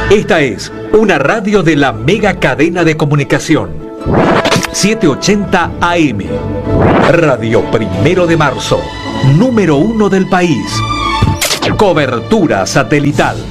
Esta es una radio de la mega cadena de comunicación 780 AM. Radio Primero de Marzo, número 1 del país. Cobertura satelital.